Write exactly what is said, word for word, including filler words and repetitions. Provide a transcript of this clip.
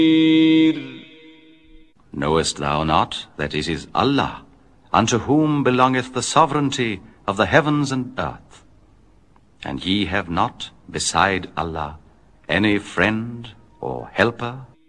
Knowest thou not that it is Allah, unto whom belongeth the sovereignty of the heavens and earth? And ye have not, beside Allah, any friend or helper?